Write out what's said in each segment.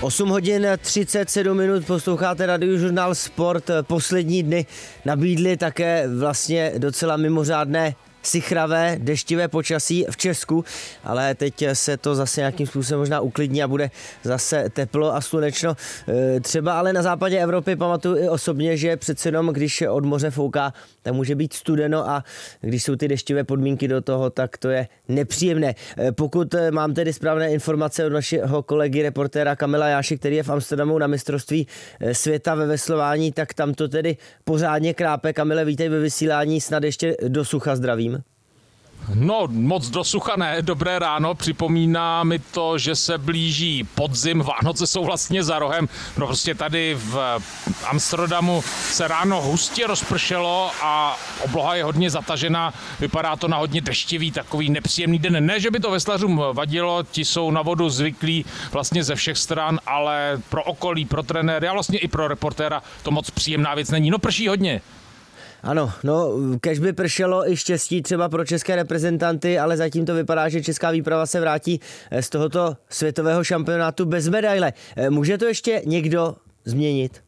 8 hodin 37 minut posloucháte Radiožurnál Sport. Poslední dny nabídly také vlastně docela mimořádné sichravé, deštivé počasí v Česku, ale teď se to zase nějakým způsobem možná uklidní a bude zase teplo a slunečno. Třeba ale na západě Evropy pamatuju i osobně, že přece jenom, když od moře fouká, tak může být studeno a když jsou ty deštivé podmínky do toho, tak to je nepříjemné. Pokud mám tedy správné informace od našeho kolegy reportéra Kamila Jáše, který je v Amsterdamu na mistrovství světa ve veslování, tak tam to tedy pořádně krápe. Kamile, vítej ve vysílání, snad ještě do sucha zdravím. No, moc do sucha ne, dobré ráno, připomíná mi to, že se blíží podzim, Vánoce jsou vlastně za rohem, no prostě tady v Amsterdamu se ráno hustě rozpršelo a obloha je hodně zatažená, vypadá to na hodně deštivý, takový nepříjemný den, ne, že by to veslařům vadilo, ti jsou na vodu zvyklí vlastně ze všech stran, ale pro okolí, pro trenéry a vlastně i pro reportéra to moc příjemná věc není, no prší hodně. Ano, no, kež by pršelo i štěstí třeba pro české reprezentanty, ale zatím to vypadá, že česká výprava se vrátí z tohoto světového šampionátu bez medaile. Může to ještě někdo změnit?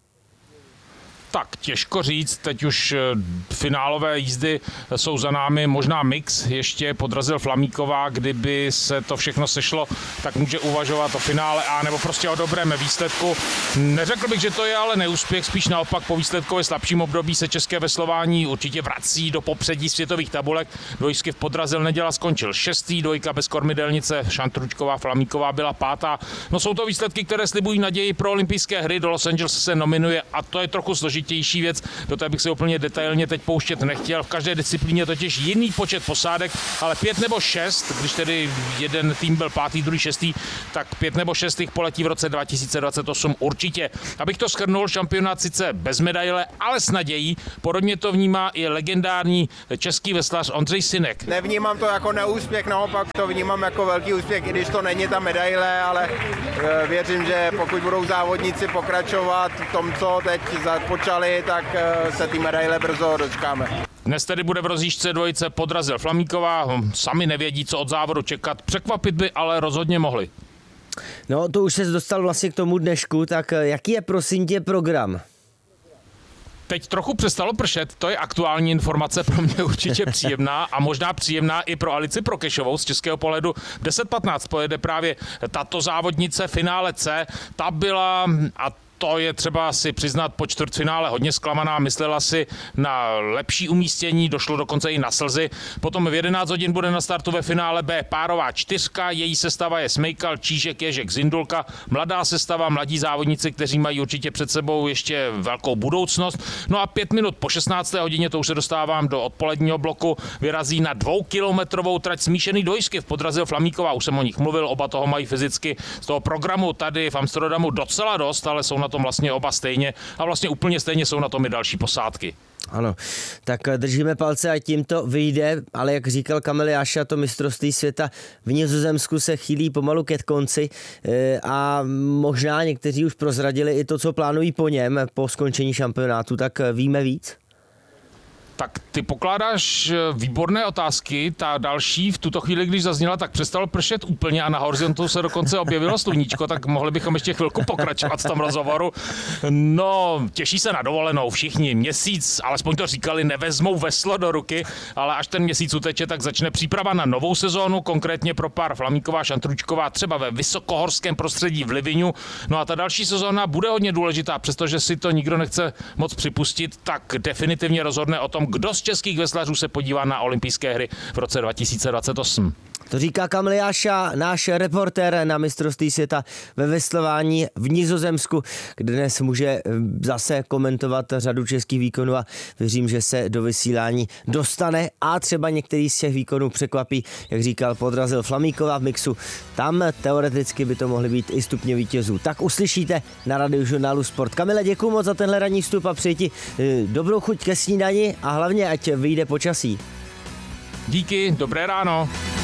Tak těžko říct, teď už finálové jízdy jsou za námi, možná mix ještě podrazil Flamíková, kdyby se to všechno sešlo, tak může uvažovat o finále A nebo prostě o dobrém výsledku. Neřekl bych, že to je ale neúspěch, spíš naopak po výsledkově slabším období se české veslování určitě vrací do popředí světových tabulek. Dvojsky v Podrazil Neděla skončil 6. dvojka bez kormidelnice Šantručková Flamíková byla 5. No jsou to výsledky, které slibují naději pro olympijské hry, do Los Angeles se nominuje a to je trochu složitější věc, do té bych se úplně detailně teď pouštět nechtěl. V každé disciplíně totiž jiný počet posádek, ale 5 nebo 6, když tedy jeden tým byl 5., druhý 6., tak 5 nebo 6 jich poletí v roce 2028 určitě. Abych to shrnul, šampionát sice bez medaile, ale s nadějí. Podobně to vnímá i legendární český veslař Ondřej Synek. Nevnímám to jako neúspěch, naopak to vnímám jako velký úspěch, i když to není ta medaile, ale věřím, že pokud budou závodníci pokračovat v tom, co teď započali, tak se ty medaile brzo dočkáme. Dnes tedy bude v rozjížďce dvojice Podrazil Flamíková, sami nevědí, co od závodu čekat, překvapit by ale rozhodně mohli. No, to už se dostal vlastně k tomu dnešku, tak jaký je prosím tě program? Teď trochu přestalo pršet, to je aktuální informace, pro mě určitě příjemná a možná příjemná i pro Alici Prokešovou z českého pohledu. 10:15 pojede právě tato závodnice finále C, ta byla a to je třeba si přiznat po čtvrtfinále hodně zklamaná, myslela si na lepší umístění, došlo dokonce i na slzy. Potom v 11 hodin bude na startu ve finále B párová 4, její sestava je Smejkal, Čížek, Ježek, Zindulka, mladá sestava, mladí závodníci, kteří mají určitě před sebou ještě velkou budoucnost. No a 5 minut po 16. hodině, to už se dostávám do odpoledního bloku, vyrazí na 2kilometrovou trať smíšený dvojsky v Podrazil Flamíková, už jsem o nich mluvil, oba toho mají fyzicky z toho programu tady v Amsterdamu docela dost, ale jsou na tom vlastně oba stejně a vlastně úplně stejně jsou na tom i další posádky. Ano, tak držíme palce a tím to vyjde, ale jak říkal Kamil Jáša, to mistrovství světa v Nizozemsku se chýlí pomalu ke konci a možná někteří už prozradili i to, co plánují po něm, po skončení šampionátu, tak víme víc? Tak ty pokládáš výborné otázky, ta další v tuto chvíli, když zazněla, tak přestalo pršet úplně a na horizontu se dokonce objevilo sluníčko, tak mohli bychom ještě chvilku pokračovat v tom rozhovoru. No, těší se na dovolenou všichni, měsíc, alespoň to říkali, nevezmou veslo do ruky, ale až ten měsíc uteče, tak začne příprava na novou sezónu, konkrétně pro pár Flamíková, Šantručková, třeba ve vysokohorském prostředí v Liviňu. No a ta další sezóna bude hodně důležitá, přestože si to nikdo nechce moc připustit, tak definitivně rozhodne o tom, kdo z českých veslařů se podívá na olympijské hry v roce 2028. To říká Kamil Jáša, náš reportér na mistrovství světa ve veslování v Nizozemsku, kde dnes může zase komentovat řadu českých výkonů a věřím, že se do vysílání dostane a třeba některý z těch výkonů překvapí, jak říkal Podrazil Flamíková v mixu. Tam teoreticky by to mohly být i stupně vítězů. Tak uslyšíte na Radiožurnálu Sport. Kamile, děkuju moc za tenhle ranní vstup a přeji ti dobrou chuť ke snídani a hlavně ať vyjde počasí. Díky, dobré ráno.